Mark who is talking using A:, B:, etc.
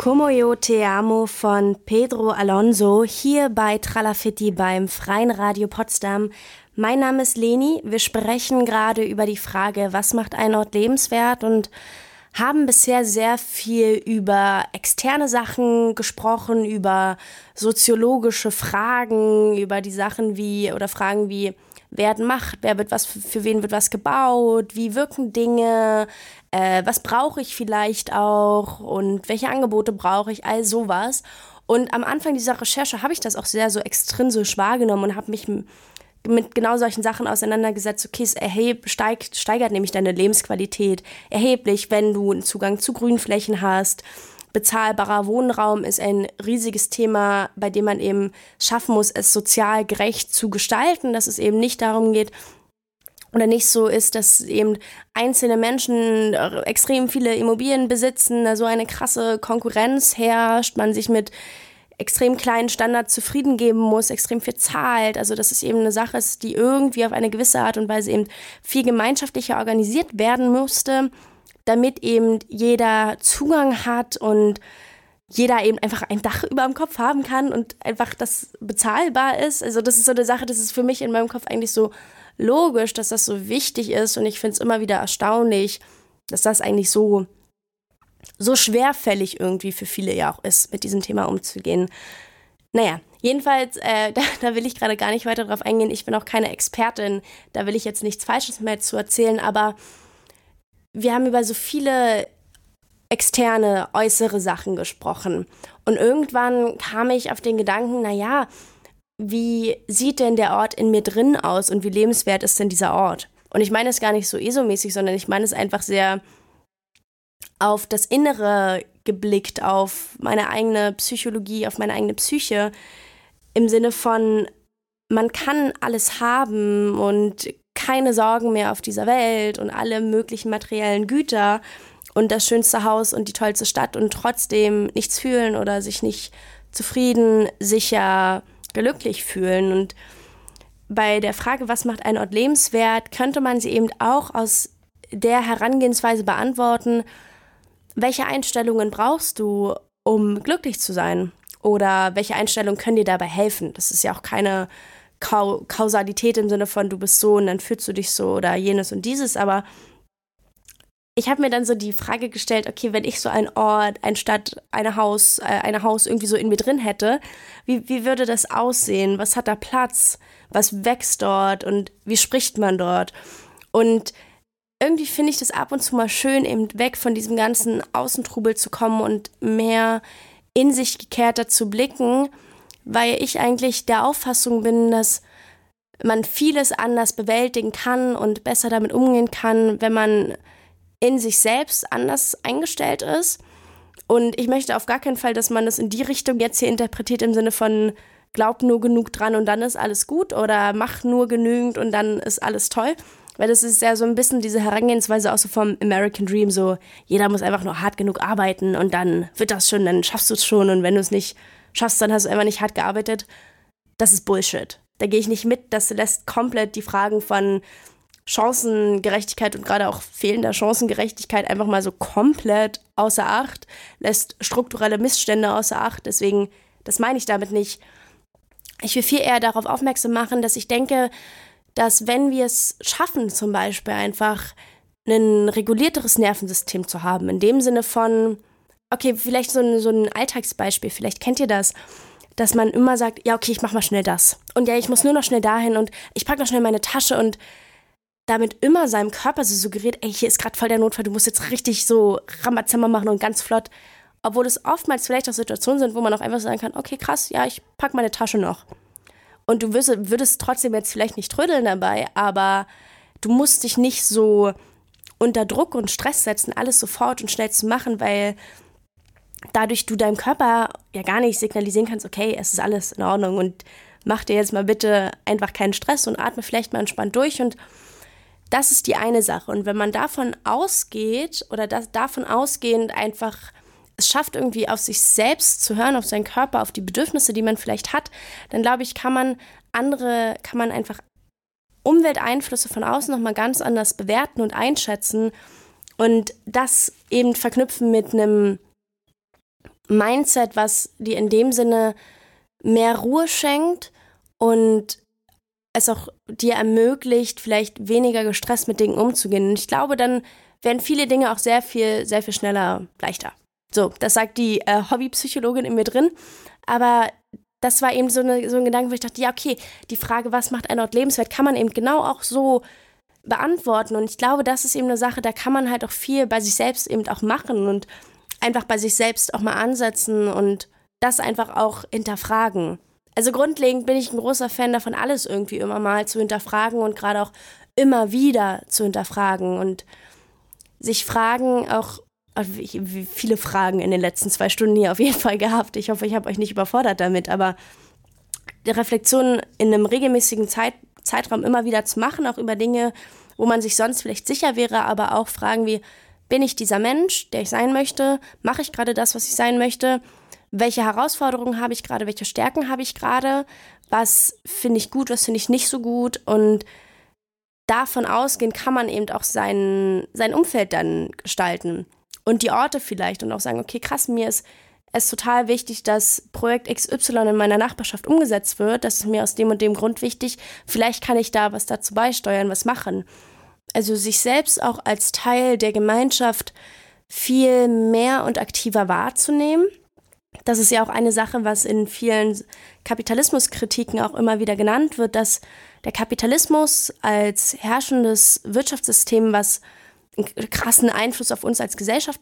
A: Como yo te amo von Pedro Alonso hier bei Tralafitti beim Freien Radio Potsdam. Mein Name ist Leni. Wir sprechen gerade über die Frage, was macht einen Ort lebenswert, und haben bisher sehr viel über externe Sachen gesprochen, über soziologische Fragen, über die Sachen wie, oder Fragen wie, wer hat Macht, wer wird was, für wen wird was gebaut, wie wirken Dinge, was brauche ich vielleicht auch und welche Angebote brauche ich, all sowas. Und am Anfang dieser Recherche habe ich das auch sehr so extrinsisch wahrgenommen und habe mich mit genau solchen Sachen auseinandergesetzt. Okay, es steigert nämlich deine Lebensqualität erheblich, wenn du einen Zugang zu Grünflächen hast. Bezahlbarer Wohnraum ist ein riesiges Thema, bei dem man eben schaffen muss, es sozial gerecht zu gestalten, dass es eben nicht darum geht oder nicht so ist, dass eben einzelne Menschen extrem viele Immobilien besitzen, da so eine krasse Konkurrenz herrscht, man sich mit extrem kleinen Standards zufrieden geben muss, extrem viel zahlt. Also dass es eben eine Sache ist, die irgendwie auf eine gewisse Art und Weise eben viel gemeinschaftlicher organisiert werden musste, damit eben jeder Zugang hat und jeder eben einfach ein Dach über dem Kopf haben kann und einfach das bezahlbar ist. Also das ist so eine Sache, das ist für mich in meinem Kopf eigentlich so logisch, dass das so wichtig ist, und ich finde es immer wieder erstaunlich, dass das eigentlich so schwerfällig irgendwie für viele ja auch ist, mit diesem Thema umzugehen. Naja, jedenfalls, da will ich gerade gar nicht weiter drauf eingehen. Ich bin auch keine Expertin, da will ich jetzt nichts Falsches mehr zu erzählen, aber wir haben über so viele externe, äußere Sachen gesprochen. Und irgendwann kam ich auf den Gedanken, naja, wie sieht denn der Ort in mir drin aus und wie lebenswert ist denn dieser Ort? Und ich meine es gar nicht so ESO-mäßig, sondern ich meine es einfach sehr auf das Innere geblickt, auf meine eigene Psychologie, auf meine eigene Psyche, im Sinne von, man kann alles haben und keine Sorgen mehr auf dieser Welt und alle möglichen materiellen Güter und das schönste Haus und die tollste Stadt und trotzdem nichts fühlen oder sich nicht zufrieden, sicher, glücklich fühlen. Und bei der Frage, was macht ein Ort lebenswert, könnte man sie eben auch aus der Herangehensweise beantworten, welche Einstellungen brauchst du, um glücklich zu sein? Oder welche Einstellungen können dir dabei helfen? Das ist ja auch keine Kausalität im Sinne von, du bist so und dann fühlst du dich so oder jenes und dieses. Aber ich habe mir dann so die Frage gestellt, okay, wenn ich so einen Ort, eine Stadt, ein Haus irgendwie so in mir drin hätte, wie würde das aussehen? Was hat da Platz? Was wächst dort? Und wie spricht man dort? Und irgendwie finde ich das ab und zu mal schön, eben weg von diesem ganzen Außentrubel zu kommen und mehr in sich gekehrter zu blicken, weil ich eigentlich der Auffassung bin, dass man vieles anders bewältigen kann und besser damit umgehen kann, wenn man in sich selbst anders eingestellt ist. Und ich möchte auf gar keinen Fall, dass man das in die Richtung jetzt hier interpretiert, im Sinne von glaub nur genug dran und dann ist alles gut oder mach nur genügend und dann ist alles toll. Weil das ist ja so ein bisschen diese Herangehensweise auch so vom American Dream, so jeder muss einfach nur hart genug arbeiten und dann wird das schon, dann schaffst du es schon, und wenn du es nicht schaffst, dann hast du einfach nicht hart gearbeitet. Das ist Bullshit. Da gehe ich nicht mit, das lässt komplett die Fragen von Chancengerechtigkeit und gerade auch fehlender Chancengerechtigkeit einfach mal so komplett außer Acht, lässt strukturelle Missstände außer Acht, deswegen, das meine ich damit nicht. Ich will viel eher darauf aufmerksam machen, dass ich denke, dass wenn wir es schaffen, zum Beispiel einfach ein regulierteres Nervensystem zu haben, in dem Sinne von, okay, vielleicht so ein Alltagsbeispiel, vielleicht kennt ihr das, dass man immer sagt, ja, okay, ich mach mal schnell das. Und ja, ich muss nur noch schnell dahin und ich pack noch schnell meine Tasche und damit immer seinem Körper so suggeriert, ey, hier ist gerade voll der Notfall, du musst jetzt richtig so Rambazamba machen und ganz flott. Obwohl es oftmals vielleicht auch Situationen sind, wo man auch einfach sagen kann, okay, krass, ja, ich pack meine Tasche noch. Und du würdest trotzdem jetzt vielleicht nicht trödeln dabei, aber du musst dich nicht so unter Druck und Stress setzen, alles sofort und schnell zu machen, weil dadurch du deinem Körper ja gar nicht signalisieren kannst, okay, es ist alles in Ordnung und mach dir jetzt mal bitte einfach keinen Stress und atme vielleicht mal entspannt durch, und das ist die eine Sache. Und wenn man davon ausgeht oder davon ausgehend einfach es schafft, irgendwie auf sich selbst zu hören, auf seinen Körper, auf die Bedürfnisse, die man vielleicht hat, dann glaube ich, kann man einfach Umwelteinflüsse von außen nochmal ganz anders bewerten und einschätzen und das eben verknüpfen mit einem Mindset, was dir in dem Sinne mehr Ruhe schenkt und es auch dir ermöglicht, vielleicht weniger gestresst mit Dingen umzugehen. Und ich glaube, dann werden viele Dinge auch sehr viel schneller leichter. So, das sagt die Hobbypsychologin in mir drin. Aber das war eben so ein Gedanke, wo ich dachte, ja, okay, die Frage, was macht ein Ort lebenswert, kann man eben genau auch so beantworten. Und ich glaube, das ist eben eine Sache, da kann man halt auch viel bei sich selbst eben auch machen und einfach bei sich selbst auch mal ansetzen und das einfach auch hinterfragen. Also grundlegend bin ich ein großer Fan davon, alles irgendwie immer mal zu hinterfragen und gerade auch immer wieder zu hinterfragen und sich Fragen auch, viele Fragen in den letzten 2 Stunden hier auf jeden Fall gehabt. Ich hoffe, ich habe euch nicht überfordert damit, aber die Reflexion in einem regelmäßigen Zeitraum immer wieder zu machen, auch über Dinge, wo man sich sonst vielleicht sicher wäre, aber auch Fragen wie, bin ich dieser Mensch, der ich sein möchte? Mache ich gerade das, was ich sein möchte? Welche Herausforderungen habe ich gerade? Welche Stärken habe ich gerade? Was finde ich gut, was finde ich nicht so gut? Und davon ausgehend kann man eben auch sein Umfeld dann gestalten. Und die Orte vielleicht und auch sagen, okay, krass, mir ist es total wichtig, dass Projekt XY in meiner Nachbarschaft umgesetzt wird. Das ist mir aus dem und dem Grund wichtig. Vielleicht kann ich da was dazu beisteuern, was machen. Also sich selbst auch als Teil der Gemeinschaft viel mehr und aktiver wahrzunehmen. Das ist ja auch eine Sache, was in vielen Kapitalismuskritiken auch immer wieder genannt wird, dass der Kapitalismus als herrschendes Wirtschaftssystem, was einen krassen Einfluss auf uns als Gesellschaft